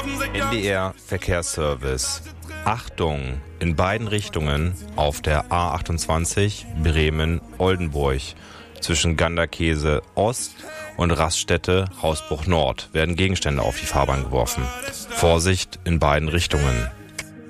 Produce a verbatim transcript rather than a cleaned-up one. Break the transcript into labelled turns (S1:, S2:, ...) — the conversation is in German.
S1: N D R Verkehrsservice. Achtung, in beiden Richtungen auf der A achtundzwanzig Bremen-Oldenburg zwischen Ganderkese Ost und Raststätte Hausbruch Nord werden Gegenstände auf die Fahrbahn geworfen. Vorsicht in beiden Richtungen.